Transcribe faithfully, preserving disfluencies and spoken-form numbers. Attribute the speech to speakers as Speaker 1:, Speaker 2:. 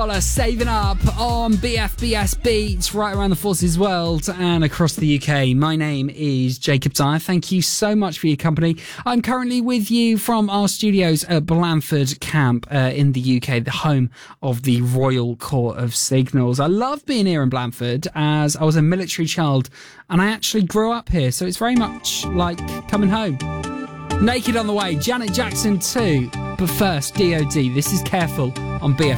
Speaker 1: Dollar saving up on B F B S Beats right around the Forces world and across the U K. My name is Jacob Dyer. Thank you so much for your company. I'm currently with you from our studios at Blandford Camp uh, in the U K, the home of the Royal Court of Signals. I love being here in Blandford as I was a military child and I actually grew up here, so it's very much like coming home. Naked on the way, Janet Jackson too. But first, D O D. This is Careful on B F.